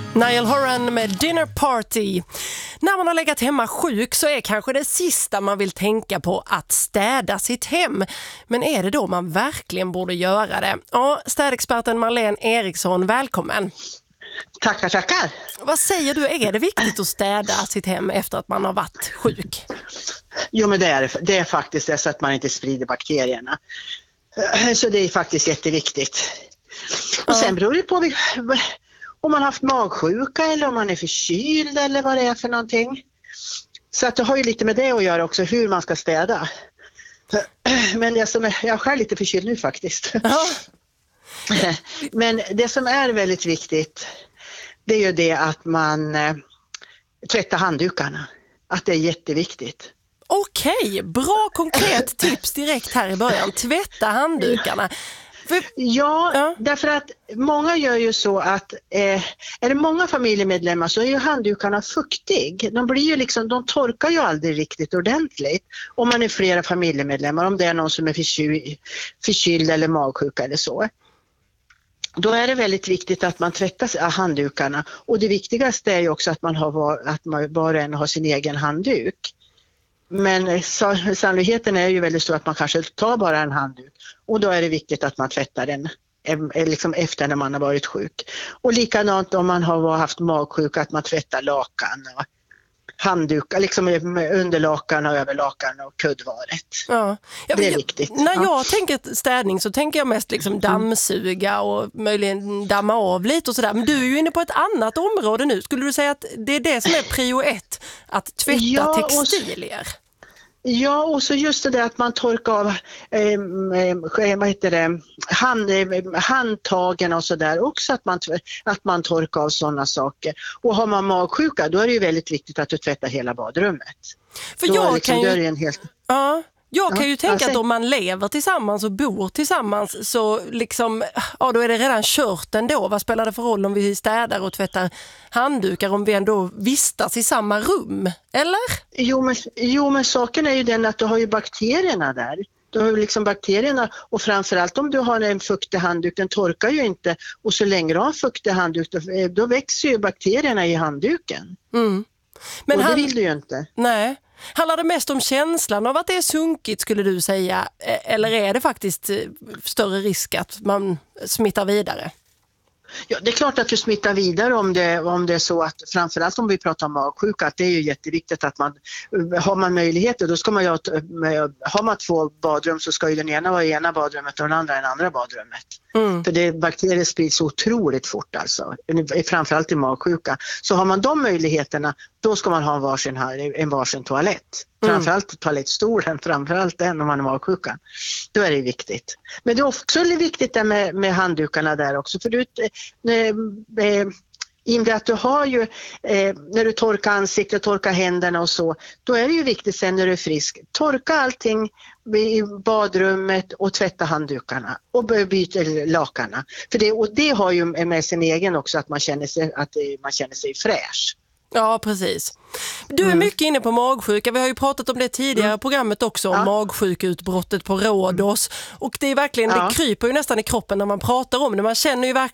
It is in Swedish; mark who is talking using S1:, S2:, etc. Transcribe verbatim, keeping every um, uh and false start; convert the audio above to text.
S1: Niall Horan med Dinner Party. När man har legat hemma sjuk så är kanske det sista man vill tänka på att städa sitt hem. Men är det då man verkligen borde göra det? Ja, städexperten Marlene Eriksson, välkommen.
S2: Tackar, tackar.
S1: Vad säger du, är det viktigt att städa sitt hem efter att man har varit sjuk?
S2: Jo, men det är, det är faktiskt det, så att man inte sprider bakterierna. Så det är faktiskt jätteviktigt. Och sen beror det på om man har haft magsjuka eller om man är förkyld eller vad det är för någonting. Så att det har ju lite med det att göra också, hur man ska städa. Men det som är, jag är själv lite förkyld nu faktiskt. Ja. Men det som är väldigt viktigt, det är ju det att man eh, tvättar handdukarna. Att det är jätteviktigt. Okej,
S1: bra konkret tips direkt här i början. Tvätta handdukarna. För...
S2: Ja, ja, därför att många gör ju så att eh, är det många familjemedlemmar så är ju handdukarna fuktig. De blir ju liksom, de torkar ju aldrig riktigt ordentligt om man är flera familjemedlemmar, om det är någon som är förkyld, förkyld eller magsjuka eller så. Då är det väldigt viktigt att man tvättar handdukarna, och det viktigaste är ju också att man har att man var och en har sin egen handduk. Men sannolikheten är ju väldigt stor att man kanske tar bara en handduk, och då är det viktigt att man tvättar den liksom efter när man har varit sjuk. Och likadant om man har haft magsjuka, att man tvättar lakan och handdukar, liksom under lakan och över lakan och kuddvaret. Ja. Ja, det är viktigt.
S1: När jag
S2: ja.
S1: tänker städning så tänker jag mest liksom dammsuga och möjligen damma av lite och sådär. Men du är ju inne på ett annat område nu. Skulle du säga att det är det som är prio ett, att tvätta ja, textilier?
S2: Och ja, och så just det där att man torkar av eh, vad heter det, hand, handtagen och sådär också, att man, att man torkar av sådana saker. Och har man magsjuka, då är det ju väldigt viktigt att du tvättar hela badrummet.
S1: För
S2: då
S1: jag
S2: liksom,
S1: kan ju...
S2: En helt...
S1: Ja. Jag kan ju
S2: ja,
S1: tänka
S2: alltså...
S1: att om man lever tillsammans och bor tillsammans så liksom, ja, då är det redan kört ändå. Vad spelar det för roll om vi städar och tvättar handdukar om vi ändå vistas i samma rum, eller?
S2: Jo men, jo, men saken är ju den att du har ju bakterierna där. Du har ju liksom bakterierna, och framförallt om du har en fuktig handduk, den torkar ju inte. Och så länge du har en fuktig handduk, då, då växer ju bakterierna i handduken. Mm. Men och det han... vill du ju inte.
S1: Nej. Handlar det mest om känslan av att det är sunkigt, skulle du säga? Eller är det faktiskt större risk att man smittar vidare?
S2: Ja, det är klart att du smittar vidare om det, om det är så att, framförallt om vi pratar om magsjuka, att det är ju jätteviktigt att man, har man möjligheter, då ska man ju, har man två badrum så ska ju den ena vara i ena badrummet och den andra i den andra badrummet. Mm. För det, bakterier sprids otroligt fort alltså, framförallt i magsjuka. Så har man de möjligheterna, då ska man ha en varsin, en varsin toalett. Mm. Framförallt toalettstolen, framförallt den om man är magsjuka. Då är det viktigt. Men det är också viktigt där med, med handdukarna där också. För du, eh, in att du har ju, eh, när du torkar ansiktet, torkar händerna och så, då är det ju viktigt sen när du är frisk. Torka allting i badrummet och tvätta handdukarna och byta lakarna. För det, och det har ju med sin egen också, att man känner sig, att man känner sig fräsch.
S1: Ja, precis. Du är mm. mycket inne på magsjuka. Vi har ju pratat om det tidigare mm. programmet också, om ja. magsjukutbrottet på Rhodos. Och det är verkligen, ja. det kryper ju nästan i kroppen när man pratar om det. Man känner ju verkligen